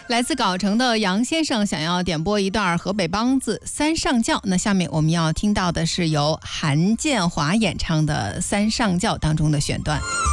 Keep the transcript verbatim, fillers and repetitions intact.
来自藁城的杨先生想要点播一段河北梆子《三上轿》，那下面我们要听到的是由韩建华演唱的《三上轿》当中的选段。